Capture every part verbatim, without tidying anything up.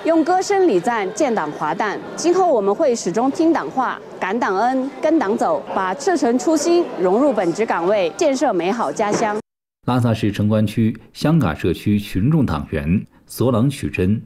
用歌声礼赞建党华诞。今后我们会始终听党话、感党恩、跟党走，把赤诚初心融入本职岗位，建设美好家乡。 拉萨市城关区香嘎社区群众党员索朗曲珍。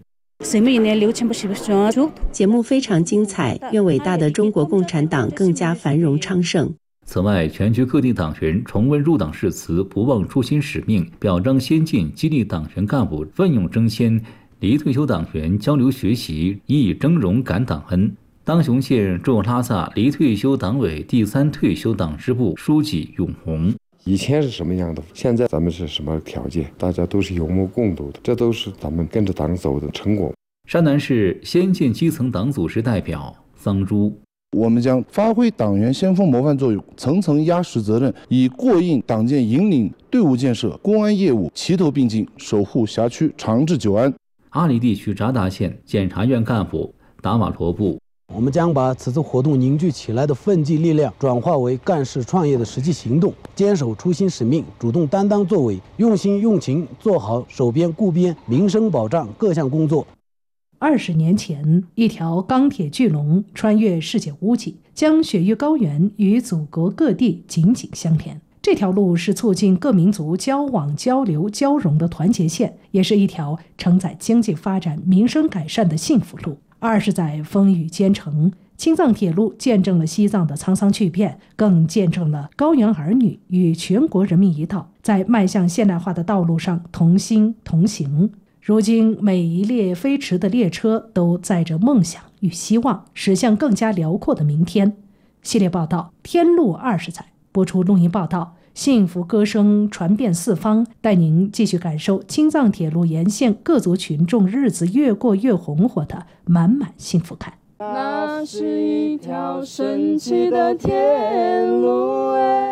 节目非常精彩，愿伟大的中国共产党更加繁荣昌盛。 此外，全区各地党员重温入党誓词，不忘初心使命，表彰先进，激励党员干部奋勇争先，离退休党员交流学习，以以峥嵘感党恩。当雄县驻拉萨离退休党委第三退休党支部书记永红。 以前是什么样的，现在咱们是什么条件，大家都是有目共睹的，这都是咱们跟着党走的成果。 山南市先进基层党组织代表桑珠。 我们将发挥党员先锋模范作用，层层压实责任，以过硬党建引领队伍建设、公安业务齐头并进，守护辖区长治久安。 阿里地区扎达县检察院干部达瓦罗布。 我们将把此次活动凝聚起来的奋进力量转化为干事创业的实际行动，坚守初心使命，主动担当作为，用心用情做好守边顾边、民生保障各项工作。 二十年前，一条钢铁巨龙穿越世界屋脊，将雪域高原与祖国各地紧紧相连。这条路是促进各民族交往、交流、交融的团结线，也是一条承载经济发展、民生改善的幸福路。二十载风雨兼程，青藏铁路见证了西藏的沧桑巨变，更见证了高原儿女与全国人民一道，在迈向现代化的道路上同心同行。如今，每一列飞驰的列车都载着梦想与希望，驶向更加辽阔的明天。系列报道《天路二十载》播出录音报道，幸福歌声传遍四方，带您继续感受青藏铁路沿线各族群众日子越过越红火的满满幸福感。 那是一条神奇的天路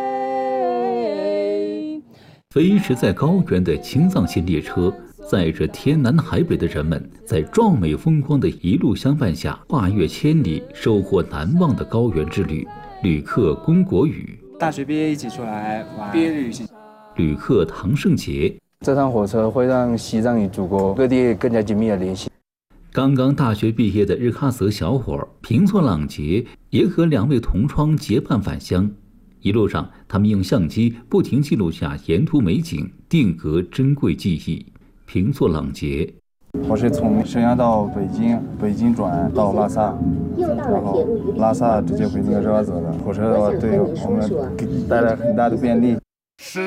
哎。 飞驰在高原的青藏线列车，载着天南海北的人们，在壮美风光的一路相伴下，跨越千里，收获难忘的高原之旅。旅客龚国宇。 大学毕业一起出来玩毕业旅行。 旅客唐胜杰。 这趟火车会让西藏与祖国各地更加紧密的联系。 刚刚大学毕业的日喀则小伙平措朗杰也和两位同窗结伴返乡。一路上，他们用相机不停记录下沿途美景，定格珍贵记忆。平措朗杰。 我是从沈阳到北京，北京转到拉萨，然后拉萨直接回那个日喀则的火车的话，对我们带来很大的便利。